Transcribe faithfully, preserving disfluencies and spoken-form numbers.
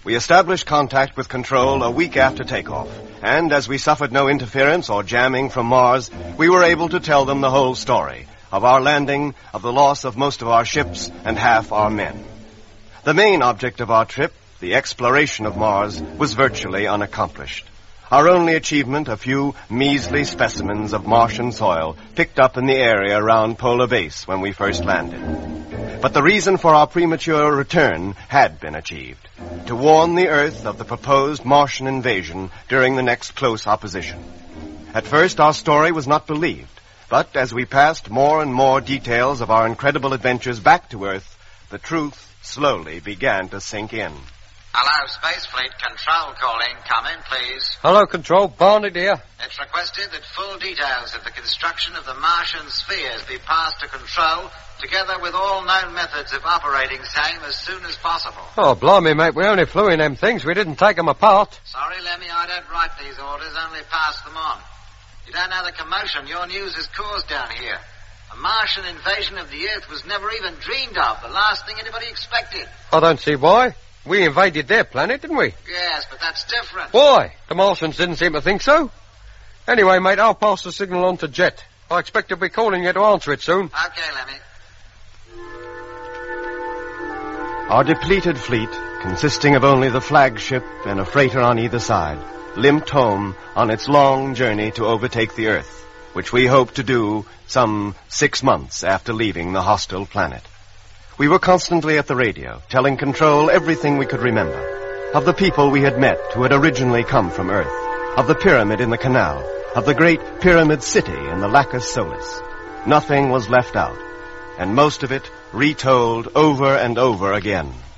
We established contact with Control a week after takeoff, and as we suffered no interference or jamming from Mars, we were able to tell them the whole story of our landing, of the loss of most of our ships and half our men. The main object of our trip, the exploration of Mars, was virtually unaccomplished. Our only achievement, a few measly specimens of Martian soil picked up in the area around Polar Base when we first landed. But the reason for our premature return had been achieved, to warn the Earth of the proposed Martian invasion during the next close opposition. At first, our story was not believed, but as we passed more and more details of our incredible adventures back to Earth, the truth slowly began to sink in. Hello, Space Fleet Control calling. Come in, please. Hello, Control. Barnett here. It's requested that full details of the construction of the Martian spheres be passed to Control, together with all known methods of operating same as soon as possible. Oh, blimey, mate. We only flew in them things. We didn't take them apart. Sorry, Lemmy, I don't write these orders, only pass them on. You don't know the commotion your news has caused down here. A Martian invasion of the Earth was never even dreamed of, the last thing anybody expected. I don't see why. We invaded their planet, didn't we? Yes, but that's different. Why? The Martians didn't seem to think so. Anyway, mate, I'll pass the signal on to Jet. I expect he'll be calling you to answer it soon. Okay, Lemmy. Our depleted fleet, consisting of only the flagship and a freighter on either side, limped home on its long journey to overtake the Earth, which we hoped to do some six months after leaving the hostile planet. We were constantly at the radio, telling Control everything we could remember, of the people we had met who had originally come from Earth, of the pyramid in the canal, of the great pyramid city in the Lacus Solis. Nothing was left out, and most of it retold over and over again.